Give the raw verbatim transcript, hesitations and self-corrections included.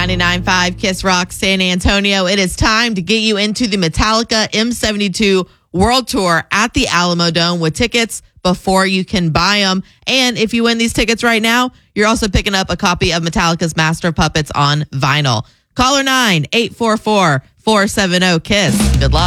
ninety-nine point five Kiss Rock San Antonio. It is time to get you into the Metallica M seventy-two World Tour at the Alamo Dome with tickets before you can buy them. And if you win these tickets right now, you're also picking up a copy of Metallica's Master of Puppets on vinyl. Caller nine eight four four, four seven zero, KISS. Good luck.